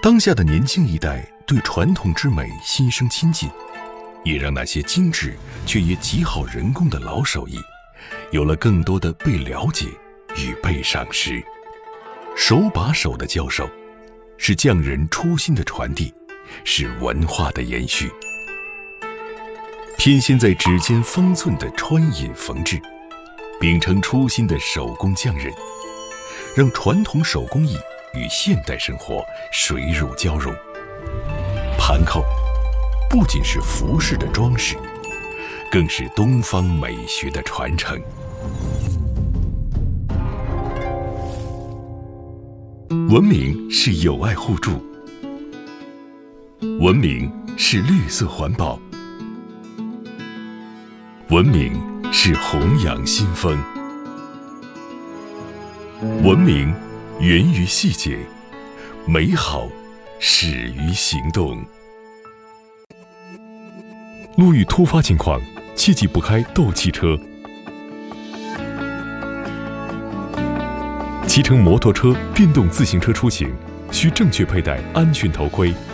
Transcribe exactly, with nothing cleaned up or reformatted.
当下的年轻一代对传统之美心生亲近，也让那些精致却也极好人工的老手艺有了更多的被了解与被赏识。手把手的教授，是匠人初心的传递，是文化的延续。偏心在指尖方寸的穿引缝制，秉承初心的手工匠人，让传统手工艺与现代生活水乳交融。盘扣不仅是服饰的装饰，更是东方美学的传承。文明是友爱互助，文明是绿色环保，文明是弘扬新风，文明源于细节，美好始于行动。路遇突发情况，切记不开斗气车。骑乘摩托车、电动自行车出行，需正确佩戴安全头盔，